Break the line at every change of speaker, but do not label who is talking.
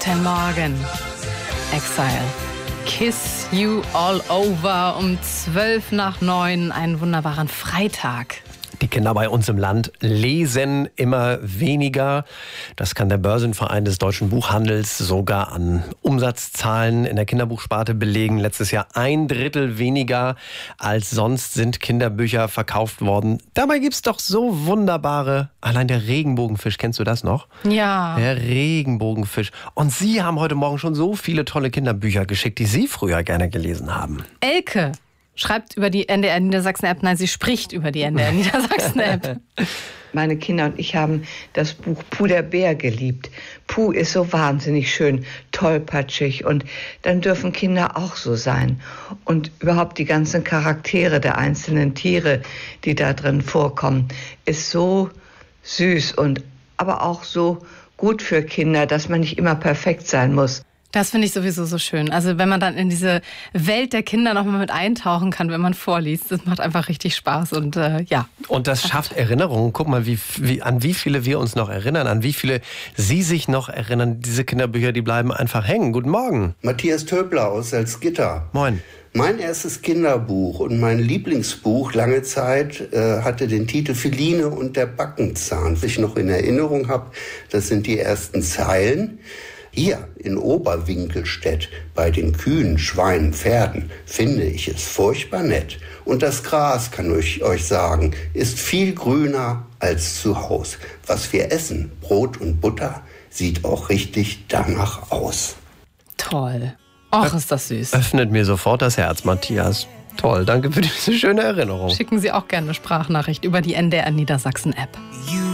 Guten Morgen. Exile. Kiss You All Over um 8:12, einen wunderbaren Freitag.
Die Kinder bei uns im Land lesen immer weniger. Das kann der Börsenverein des deutschen Buchhandels sogar an Umsatzzahlen in der Kinderbuchsparte belegen. Letztes Jahr 1/3 weniger als sonst sind Kinderbücher verkauft worden. Dabei gibt's doch so wunderbare, allein der Regenbogenfisch, kennst du das noch?
Ja.
Der Regenbogenfisch. Und Sie haben heute Morgen schon so viele tolle Kinderbücher geschickt, die Sie früher gerne gelesen haben.
Elke schreibt über die NDR Niedersachsen-App. Nein, sie spricht über die NDR Niedersachsen-App.
Meine Kinder und ich haben das Buch Puh der Bär geliebt. Puh ist so wahnsinnig schön, tollpatschig, und dann dürfen Kinder auch so sein. Und überhaupt die ganzen Charaktere der einzelnen Tiere, die da drin vorkommen, ist so süß und aber auch so gut für Kinder, dass man nicht immer perfekt sein muss.
Das finde ich sowieso so schön. Also wenn man dann in diese Welt der Kinder nochmal mit eintauchen kann, wenn man vorliest, das macht einfach richtig Spaß und ja.
Und das schafft Erinnerungen. Guck mal, an wie viele wir uns noch erinnern, an wie viele Sie sich noch erinnern. Diese Kinderbücher, die bleiben einfach hängen. Guten Morgen.
Matthias Töbler aus Salzgitter.
Moin.
Mein erstes Kinderbuch und mein Lieblingsbuch lange Zeit hatte den Titel Feline und der Backenzahn. Was ich noch in Erinnerung habe, das sind die ersten Zeilen. Hier in Oberwinkelstedt bei den Kühen, Schweinen, Pferden finde ich es furchtbar nett. Und das Gras, kann ich euch sagen, ist viel grüner als zu Haus. Was wir essen, Brot und Butter, sieht auch richtig danach aus.
Toll. Och, ist das süß.
Öffnet mir sofort das Herz, Matthias. Toll, danke für diese schöne Erinnerung.
Schicken Sie auch gerne eine Sprachnachricht über die NDR Niedersachsen-App.